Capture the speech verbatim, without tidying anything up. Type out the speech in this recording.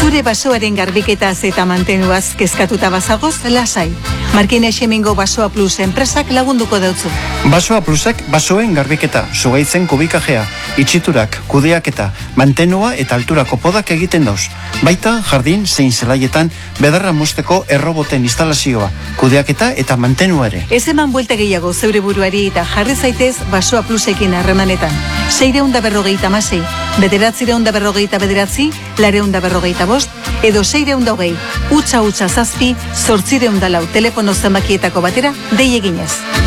Zure basoaren garbiketaz eta mantenuaz kezkatuta bazagoz, lasai. Markina Xemingo Basoa Plus enpresak lagunduko dautzu. Basoa Plusek basoen garbiketa, sugaitzen kubikajea, itxiturak, kudeaketa, mantenua eta alturako podak egiten dauz. Baita, jardin, zein zelaietan, bedarra mozteko erroboten instalazioa, kudeaketa eta mantenua ere. Ez eman buelta gehiago zeure buruari eta jarri zaitez Basoa Plusekin harremanetan. Seireunda berrogeita masei, bederatzireunda berrogeita bederatzi, lareunda berrogeita bost, edo seireunda hogei, utxa utxa zazpi, zortzireunda lau telefono zenbakietako batera, dei eginez.